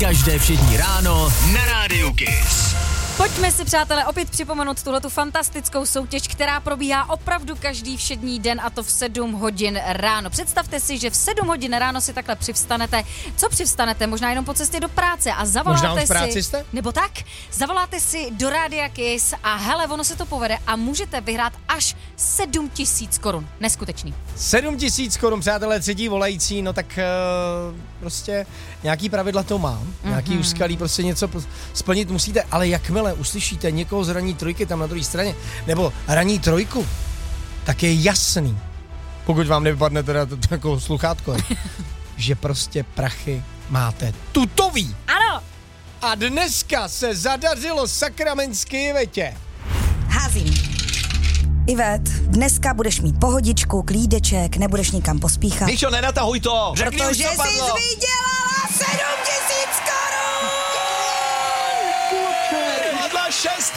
každé všední ráno na Rádiu Kiss. Pojďme si, přátelé, opět připomenout tuhletu fantastickou soutěž, která probíhá opravdu každý všední den, a to v 7 hodin ráno. Představte si, že v 7 hodin ráno si takhle přivstanete. Co přivstanete? Možná jenom po cestě do práce a zavoláte možná už v práci jste? Nebo tak, zavoláte si do Rádia Kiss a hele, ono se to povede a můžete vyhrát až 7 000 korun. Neskutečný. 7 000 korun, přátelé, třetí volající, no tak prostě nějaký pravidla to má. Nějaký úskalí, prostě něco splnit musíte, ale jakmile uslyšíte někoho z ranní trojky tam na druhé straně, nebo ranní trojku, tak je jasný, pokud vám nevypadne teda jako sluchátko, že prostě prachy máte tutový. Ano. A dneska se zadařilo sakramentsky Ivetě. Házím. Ivet, dneska budeš mít pohodičku, klídeček, nebudeš nikam pospíchat. Míšo, nenatahuj to! Řekni už, protože co jsi padlo! vydělala 7 000 korun! Padla 6!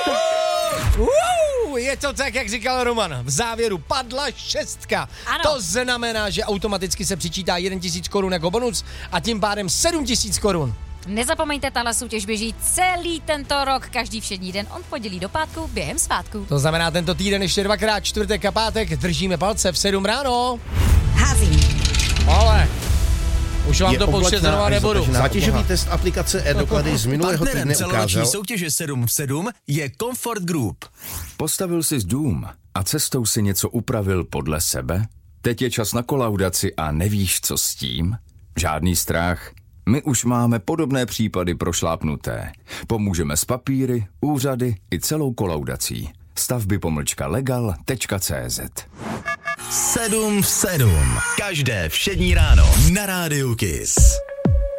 Je to tak, jak říkal Roman. V závěru padla 6. Ano. To znamená, že automaticky se přičítá 1 000 korun jako bonus a tím pádem 7 000 korun. Nezapomeňte, tahle soutěž běží celý tento rok, každý všední den, on podělí do pátku během svátku. To znamená tento týden ještě dvakrát, čtvrtek a pátek, držíme palce v 7 ráno. Házím. Ale už vám to početřenovat nebudu. Zátěžový test aplikace e-doklady z minulého Partnerem týdne celoroční ukázal, soutěže 7 v 7 je Comfort Group. Postavil jsi dům a cestou si něco upravil podle sebe? Teď je čas na kolaudaci a nevíš, co s tím? Žádný strach. My už máme podobné případy prošlápnuté. Pomůžeme s papíry, úřady i celou kolaudací. Stavby-legal.cz 7 v 7. Každé všední ráno na Rádiu Kiss.